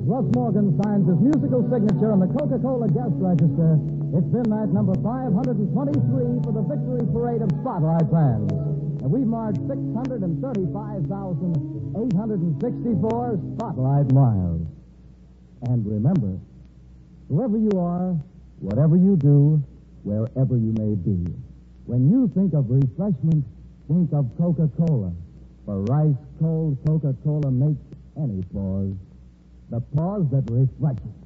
Russ Morgan signs his musical signature on the Coca-Cola guest register. It's been night number 523 for the Victory Parade of Spotlight fans. And we've marked 635,864 Spotlight miles. And remember, whoever you are, whatever you do, wherever you may be, when you think of refreshment, think of Coca-Cola. For ice-cold Coca-Cola makes any pause the pause that refreshes.